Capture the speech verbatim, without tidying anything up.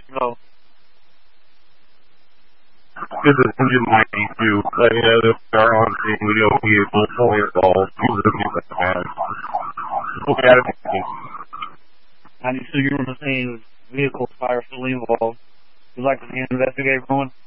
No. This is engine lighting too. Let me know if there are on scene video vehicles fully involved. Okay, I don't think. I need to see you on the scene. Vehicles fire fully involved. Would you like to investigate, everyone?